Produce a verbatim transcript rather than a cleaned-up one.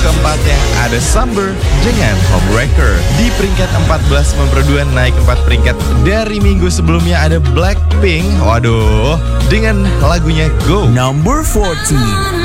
keempatnya ada Summer dengan Homewrecker. Di peringkat empat belas memperduan naik empat peringkat dari minggu sebelumnya ada Blackpink. Waduh, dengan lagunya Go. Number fourteen.